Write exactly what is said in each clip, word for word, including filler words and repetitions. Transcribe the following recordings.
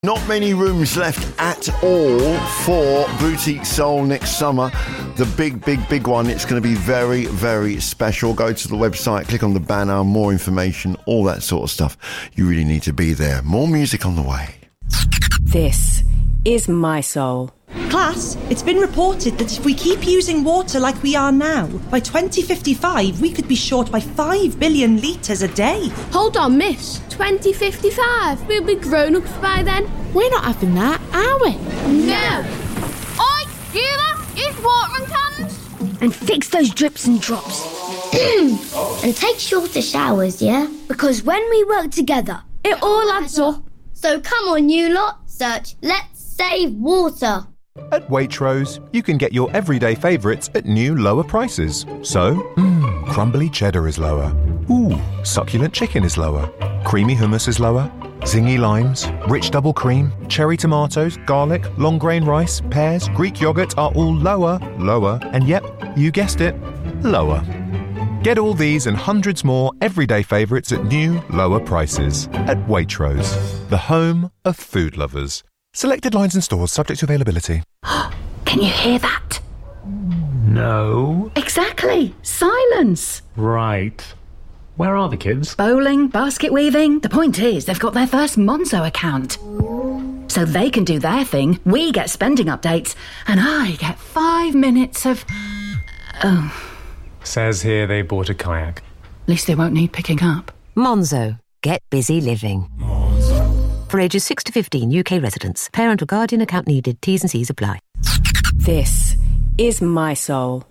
Not many rooms left at all for Boutique Soul next summer. The big, big, big one. It's going to be very, very special. Go to the website, click on the banner, more information, all that sort of stuff. You really need to be there. More music on the way. This is My Soul. Class, it's been reported that if we keep using water like we are now, by twenty fifty-five we could be short by five billion litres a day. Hold on, miss. twenty fifty-five? We'll be grown-ups by then. We're not having that, are we? No. Oi, you lot, use watering cans. And fix those drips and drops. And take shorter showers, yeah? Because when we work together, it all adds up. So come on, you lot, search Let's Save Water. At Waitrose, you can get your everyday favourites at new lower prices. So, mmm, crumbly cheddar is lower. Ooh, succulent chicken is lower. Creamy hummus is lower. Zingy limes, rich double cream, cherry tomatoes, garlic, long grain rice, pears, Greek yoghurt are all lower, lower, and yep, you guessed it, lower. Get all these and hundreds more everyday favourites at new, lower prices. At Waitrose, the home of food lovers. Selected lines and stores subject to availability. Can you hear that? No. Exactly. Silence. Right. Where are the kids? Bowling, basket weaving. The point is, they've got their first Monzo account. So they can do their thing, we get spending updates, and I get five minutes of... Oh. Says here they bought a kayak. At least they won't need picking up. Monzo. Get busy living. For ages six to fifteen, U K residents. Parent or guardian account needed. T's and C's apply. This is My Soul.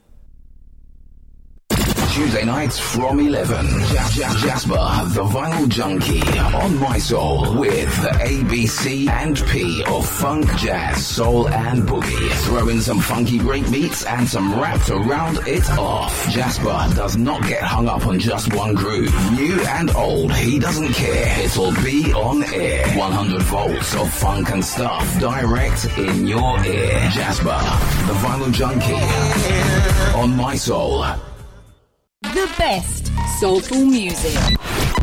Tuesday nights from eleven. Jas- Jas- Jasper, the Vinyl Junkie, on My Soul with A, B, C and P of funk, jazz, soul and boogie. Throw in some funky break beats and some rap to round it off. Jasper does not get hung up on just one groove. New and old, he doesn't care. It'll be on air. one hundred volts of funk and stuff direct in your ear. Jasper, the Vinyl Junkie, on My Soul. The best soulful music.